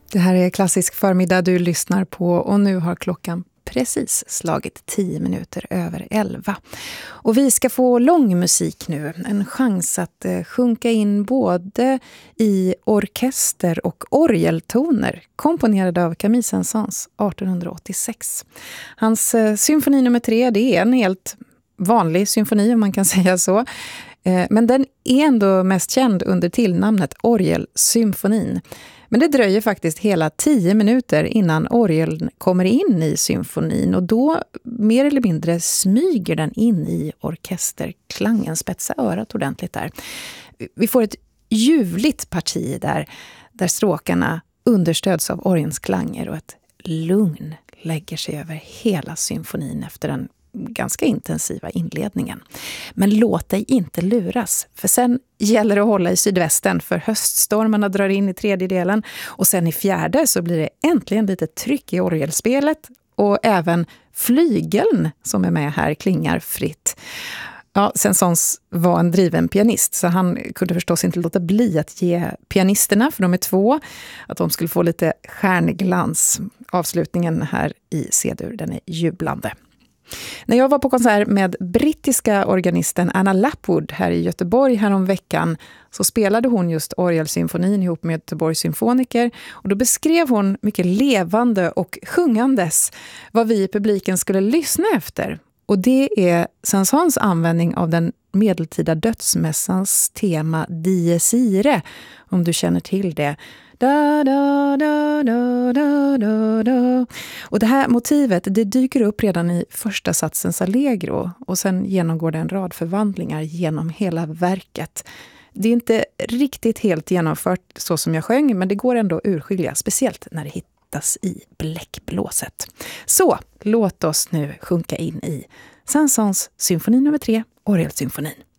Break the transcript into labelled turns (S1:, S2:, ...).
S1: Det här är Klassisk förmiddag du lyssnar på och nu har klockan precis slagit 10 minuter över 11. Och vi ska få lång musik nu. En chans att sjunka in både i orkester- och orgeltoner komponerade av Camille Saint-Saëns 1886. Hans symfoni nummer 3, det är en helt vanlig symfoni om man kan säga så. Men den är ändå mest känd under tillnamnet Orgelsymfonin. Men det dröjer faktiskt hela 10 minuter innan orgeln kommer in i symfonin och då mer eller mindre smyger den in i orkesterklangen, spetsa örat ordentligt där. Vi får ett ljuvligt parti där stråkarna understöds av orgelns klanger och ett lugn lägger sig över hela symfonin efter den ganska intensiva inledningen. Men låt dig inte luras, för sen gäller det att hålla i sydvästen för höststormarna drar in i tredje delen och sen i fjärde så blir det äntligen lite tryck i orgelspelet och även flygeln som är med här klingar fritt. Ja, Saint-Saëns var en driven pianist så han kunde förstås inte låta bli att ge pianisterna, för de är 2, att de skulle få lite stjärnglans. Avslutningen här i C-dur, den är jublande. När jag var på konsert med brittiska organisten Anna Lapwood här i Göteborg häromveckan så spelade hon just orgelsymfonin ihop med Göteborgs symfoniker och då beskrev hon mycket levande och sjungandes vad vi i publiken skulle lyssna efter. Och det är Saint-Saëns användning av den medeltida dödsmässans tema Dies Irae, om du känner till det. Da, da, da, da, da, da, da. Och det här motivet det dyker upp redan i första satsens allegro och sen genomgår det en rad förvandlingar genom hela verket. Det är inte riktigt helt genomfört så som jag sjöng, men det går ändå att urskilja, speciellt när det hittas i bläckblåset. Så låt oss nu sjunka in i Saint-Saëns symfoni nummer 3, Orgelsymfonin.